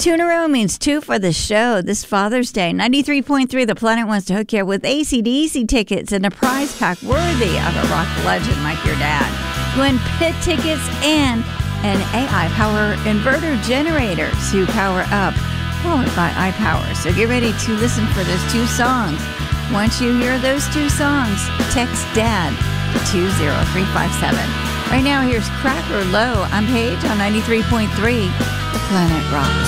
Two in a row means two for the show this Father's Day. 93.3 The Planet wants to hook you with AC/DC tickets and a prize pack worthy of a rock legend like your dad. Win pit tickets and an AI power inverter generator to power up, powered by iPower. So get ready to listen for those two songs. Once you hear those two songs, text DAD to 20357. Right now, here's Cracker Low on Page on 93.3 The Planet Rocks.